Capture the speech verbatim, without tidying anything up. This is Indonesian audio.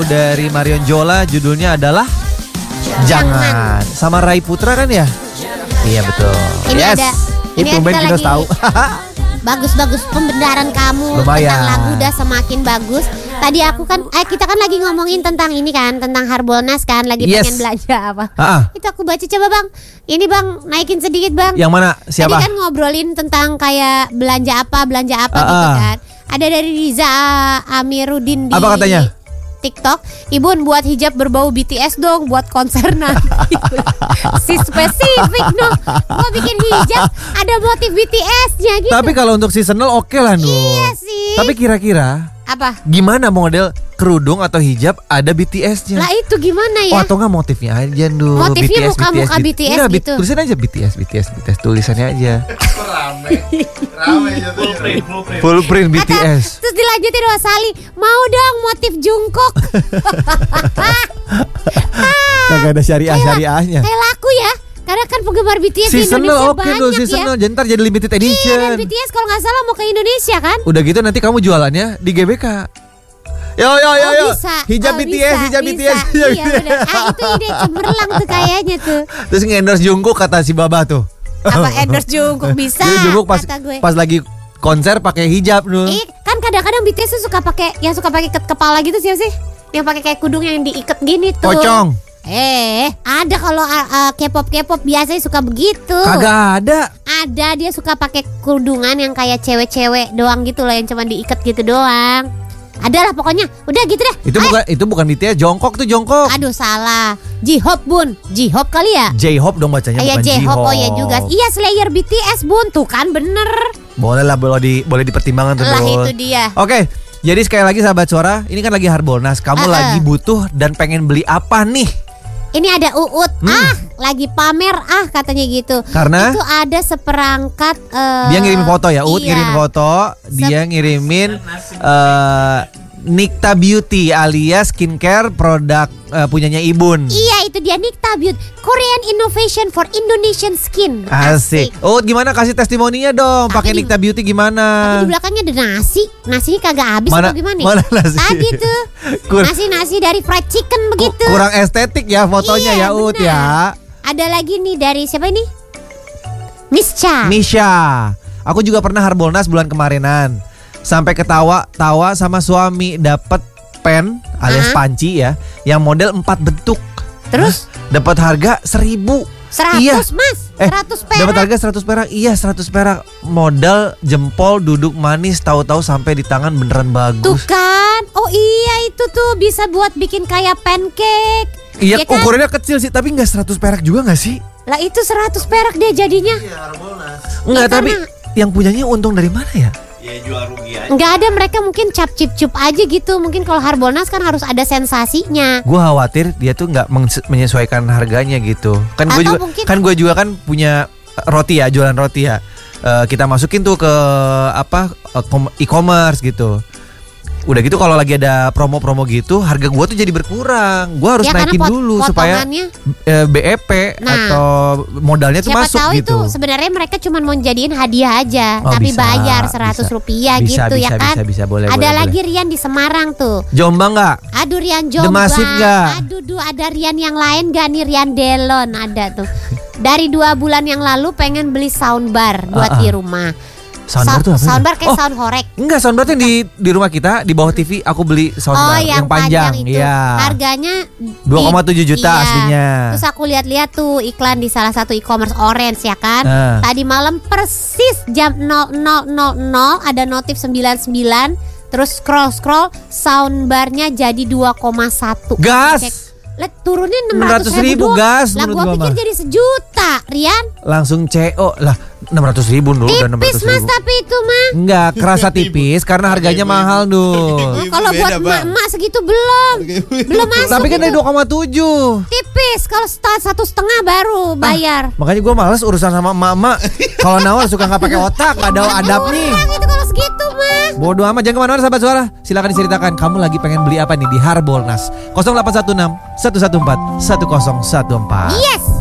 dari Marion Jola, judulnya adalah Jangan. Jangan. Sama Rai Putra kan ya? Iya betul. Ini yes. ada. Ini Itu Ben kita tahu. Bagus-bagus pembenaran kamu. Lumayan. Tentang lagu udah semakin bagus. Tadi aku kan, eh kita kan lagi ngomongin tentang ini kan, tentang Harbolnas kan, lagi yes. pengen belanja apa. Ha-ha. Itu aku baca, coba bang, ini bang naikin sedikit bang. Yang mana? Siapa? Tadi kan ngobrolin tentang kayak belanja apa, belanja apa Ha-ha. gitu kan. Ada dari Riza Amiruddin di apa katanya? TikTok, Ibun buat hijab berbau B T S dong buat konser nanti. Si spesifik dong. Gua bikin hijab ada motif B T S-nya gitu. Tapi kalau untuk seasonal oke okay lah Nur. Iya sih. Tapi kira-kira apa? Gimana model kerudung atau hijab ada B T S-nya? Lah itu gimana ya? Oh, atau nggak motifnya aja Nur. Motifnya muka-muka B T S, Enggak, gitu. Tulisan aja B T S, B T S, B T S, tulisannya aja. Rame. Rame full print, full print. Full print B T S. Kata, terus dilanjutin sama Sali, mau dong motif Jungkook. Kagak ada syariah-syariahnya. Kayak laku ya. Karena kan penggemar B T S di Indonesia Seasonal oke banyak dong, seasonal. ya. Jadi ntar jadi limited Iya, edition. dan B T S kalau nggak salah mau ke Indonesia kan? Udah gitu nanti kamu jualannya di G B K. Yo yo yo Oh, yo. bisa. Hijab Oh, B T S, bisa, hijab B T S, bisa. hijab Iya, B T S. bener. Ah, itu ide cemerlang tuh kayaknya tuh. Terus nge-endorse Jungkook kata si Baba tuh. Apa endorse Jungkook bisa? Jadi Jungkook pas kata gue. pas lagi konser pakai hijab Nur. Eh, kan kadang-kadang B T S tuh suka pakai yang suka pakai ikat kepala gitu sih sih. Yang pakai kayak kudung yang diikat gini tuh. Pocong. Eh, ada kalau uh, K-pop K-pop biasanya suka begitu. Kagak ada. Ada, dia suka pakai kudungan yang kayak cewek-cewek doang gitu loh, yang cuma diikat gitu doang. Ada lah pokoknya. Udah gitu deh. Itu bukan itu bukan B T S, Jongkok tuh Jongkok. Aduh salah. J-Hope Bun. J-Hope kali ya? J-Hope dong bacanya, Iya bukan J-Hope. J-Hope. Oh iya juga. Iya Slayer B T S Bun. Tuh kan bener. Boleh lah, boleh di boleh dipertimbangkan tuh. Lah Bun. itu dia. Oke. Jadi sekali lagi sahabat suara, ini kan lagi Harbolnas. Kamu Uh-uh. lagi butuh dan pengen beli apa nih? Ini ada Uut, Hmm. ah lagi pamer ah katanya gitu. Karena? Itu ada seperangkat. Uh, Dia ngirimin foto ya, Uut iya. ngirim foto, dia ngirimin uh, Nikta Beauty alias skincare produk uh, punyanya Ibun. Iya itu dia Nikta Beauty, Korean Innovation for Indonesian Skin. Asik. Uut gimana, kasih testimoninya dong, pakai di- Nikta Beauty gimana? Tapi di belakangnya ada nasi, nasinya kagak habis Mana- atau gimana? mana nasi? Tadi tuh Kur- nasi-nasi dari fried chicken Ku- begitu. Kurang estetik ya fotonya Iya, ya Uut benar. ya. Ada lagi nih dari siapa ini? Mischa. Misha. Aku juga pernah Harbolnas bulan kemarinan. Sampai ketawa-tawa sama suami dapat pen alias Hah? panci ya, yang model empat bentuk. Terus? Hah? Dapat harga seribu. Seratus Iya. mas, Eh, seratus perak. dapat harga seratus perak. Iya, seratus perak. Modal jempol duduk manis, tahu-tahu sampai di tangan beneran Tuh bagus. kan, oh iya itu tuh bisa buat bikin kayak pancake. Iya, Ya kan? ukurannya kecil sih, tapi nggak seratus perak juga nggak sih? Lah itu seratus perak dia jadinya. Nggak, Ya, tapi karena- yang punyanya untung dari mana ya? Ya jual rugi aja. Nggak ada, mereka mungkin cap cip cup aja gitu. Mungkin kalau Harbolnas kan harus ada sensasinya. Gue khawatir dia tuh nggak mengs- menyesuaikan harganya gitu. Kan gue Atau juga mungkin- kan gue juga kan punya roti ya, jualan roti ya. Eh, kita masukin tuh ke apa eh, kom- e-commerce gitu. Udah gitu kalau lagi ada promo-promo gitu, harga gue tuh jadi berkurang. Gue harus Ya, karena naikin pot- dulu supaya potongannya. eh, B E P Nah, atau modalnya tuh Siapa masuk tahu gitu. itu sebenarnya mereka cuma mau jadiin hadiah aja, Oh, tapi bisa, bayar seratus bisa. rupiah Bisa, gitu bisa, ya kan. bisa, bisa, boleh, ada boleh, lagi Rian di Semarang tuh. Jombang nggak? Aduh Rian The Jombang. Massive nggak? Aduh duh, ada Rian yang lain gak nih? Rian Delon ada tuh. Dari dua bulan yang lalu pengen beli soundbar buat Ah, ah. di rumah. Soundbar tuh apa? Soundbar kayak Oh, sound horek. enggak, soundbar tuh di di rumah kita di bawah T V aku beli Oh soundbar yang, yang panjang, itu iya. harganya dua koma tujuh juta iya. aslinya. Terus aku lihat-lihat tuh iklan di salah satu e-commerce Orange ya kan. Nah. Tadi malam persis jam nol nol nol nol ada notif sembilan puluh sembilan. Terus scroll-scroll soundbarnya jadi dua koma satu. Gas. Lah turunnya enam ratus ribu ribu gas Lah menurut gua gua pikir mah. jadi sejuta, Rian. Langsung C O lah, enam ratus ribu dulu, udah enam Tipis ratus mas ribu. tapi itu mah. Enggak, kerasa tipis karena harganya Ibu-ibu. mahal dulu. Oh, kalau Beda, buat Bang. emak-emak segitu belum. Belum masuk. Tapi kan itu. dari dua koma tujuh. Tipis, kalau sta- satu setengah baru bayar. Makanya gue males urusan sama emak-emak. Kalau nawar suka nggak pakai otak, nggak ada adab nih. Kurang itu kalau segitu mah. Bodoh amat, jangan kemana-mana sahabat suara. Silakan diceritakan kamu lagi pengen beli apa nih di Harbolnas. nol delapan satu enam satu satu empat satu nol satu empat. Yes.